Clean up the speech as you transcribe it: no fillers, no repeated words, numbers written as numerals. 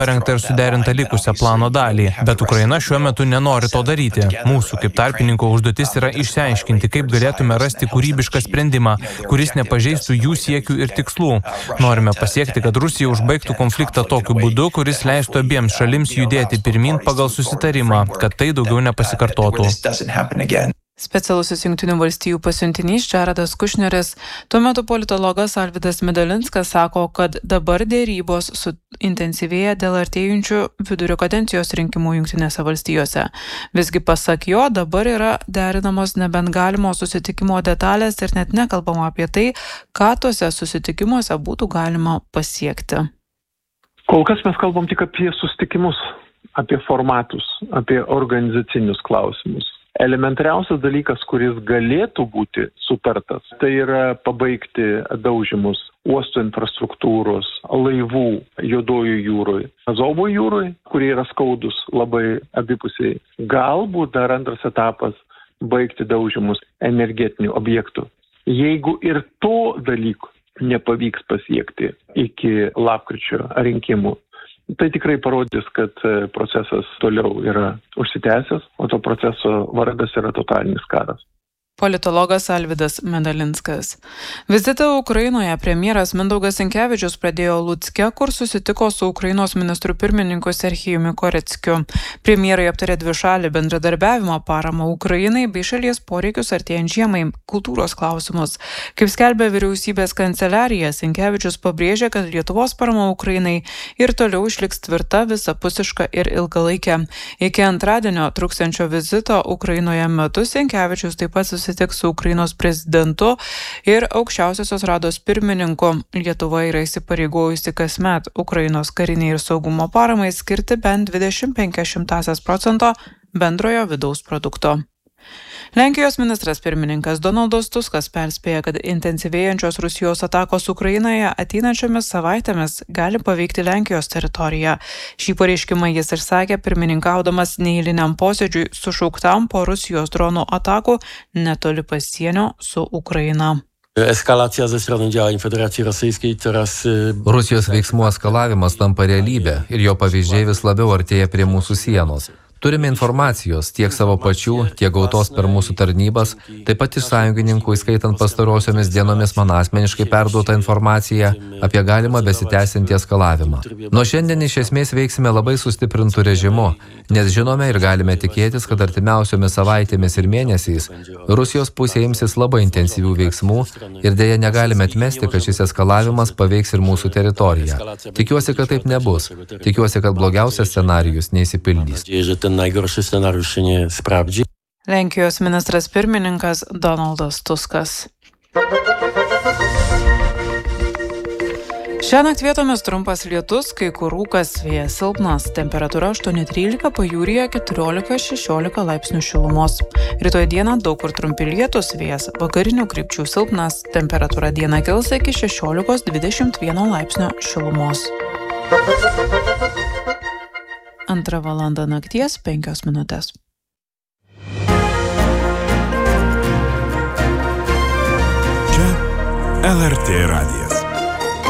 parengtą ir suderintą likusią plano dalį, bet Ukraina šiuo metu nenori to daryti. Mūsų kaip tarpininko užduotis yra išsiaiškinti, kaip galėtume rasti kūrybišką sprendimą, kuris nepažeistų jų siekių ir tikslų. Norime pasiekti, kad Rusija užbaigtų konfliktą tokiu būdu, kuris leistų abiems šalims judėti pirmin pagal susitarimą, kad tai daugiau nepasikartotų. Specialusis Jungtinių valstijų pasiuntinys Jaredas Kušneris, tuo metu politologas Alvydas Medalinskas sako, kad dabar dėrybos intensyvėja dėl artėjančių vidurio kadencijos rinkimų Jungtinėse valstijose. Visgi pasak jo, dabar yra derinamos nebent galimo susitikimo detalės ir net nekalbama apie tai, ką tuose susitikimuose būtų galima pasiekti. Kol kas mes kalbam tik apie susitikimus, apie formatus, apie organizacinius klausimus. Elementariausias dalykas, kuris galėtų būti sutartas, tai yra pabaigti daužimus uosto infrastruktūros, laivų Juodojoj jūroj, Azovo jūroj, kurie yra skaudus labai abipusiai. Galbūt dar antras etapas baigti daužimus energetinių objektų. Jeigu ir to dalyko nepavyks pasiekti iki lapkričio rinkimų, tai tikrai parodys, kad procesas toliau yra užsitęsęs, o to proceso vardas yra totalinis karas. Politologas Alvydas Medalinskas. Vizitą Ukrainoje premjeras Mindaugas Sinkevičius pradėjo Lucke, kur susitiko su Ukrainos ministru pirmininku Serhijumi Koreckiu. Premjerai aptarė dvišalį bendradarbiavimo, paramą Ukrainai bei šalies poreikius artėjant žiemai, kultūros klausimus. Kaip skelbė vyriausybės kanceliarija, Sinkevičius pabrėžė, kad Lietuvos parama Ukrainai ir toliau išliks tvirta, visapusiška ir ilgalaikė. Iki antradienio truksiančio vizito Ukrainoje metu Sinkevičius taip pat susitiks su Ukrainos prezidentu ir aukščiausiosios rados pirmininku. Lietuva yra įsipareigojusi kasmet Ukrainos kariniai ir saugumo paramai skirti bent 25% bendrojo vidaus produkto. Lenkijos ministras pirmininkas Donaldas Tuskas perspėja, kad intensyvėjančios Rusijos atakos Ukrainoje ateinančiomis savaitėmis gali paveikti Lenkijos teritoriją. Šį pareiškimą jis išsakė pirmininkaudamas neeiliniam posėdžiui sušauktam po Rusijos dronų atakų netoli pasienio su Ukraina. Eskalacja ze strony działań Federacji Rosyjskiej coraz... Rusijos veiksmų eskalavimas tampa realybė ir jo pavyzdžiai vis labiau artėja prie mūsų sienos. Turime informacijos tiek savo pačių, tiek gautos per mūsų tarnybas, taip pat iš sąjungininkų, įskaitant pastarosiomis dienomis man asmeniškai perduotą informaciją apie galimą besitęsiantį eskalavimą. Nuo šiandien iš esmės veiksime labai sustiprintų režimu, nes žinome ir galime tikėtis, kad artimiausiomis savaitėmis ir mėnesiais Rusijos pusė imsis labai intensyvių veiksmų ir dėja negalime atmesti, kad šis eskalavimas paveiks ir mūsų teritoriją. Tikiuosi, kad taip nebus. Tikiuosi, kad blogiausias scenarijus neįsipildys. Najgorszy scenariusz się nie sprawdzi. Lenkijos ministras pirmininkas Donaldas Tuskas. Šiąnakt vietomis trumpas lietus, kai kur rūkas, vėjas silpnas, temperatūra 8-13, pajūryje 14-16 laipsnių šilumos. Rytoj dieną daug kur trumpi lietus, vėjas vakarinių krypčių silpnas, temperatūra dieną kils iki 16-21 laipsnio šilumos. 2 valanda nakties 5 minutės. Čia LRT radijas.